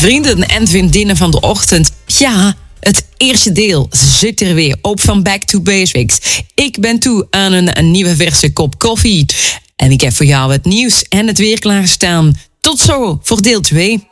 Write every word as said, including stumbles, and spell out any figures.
Vrienden en vriendinnen van de ochtend. Ja, het eerste deel zit er weer op van Back to Basics. Ik ben toe aan een, een nieuwe verse kop koffie. En ik heb voor jou het nieuws en het weer klaarstaan. Tot zo voor deel twee.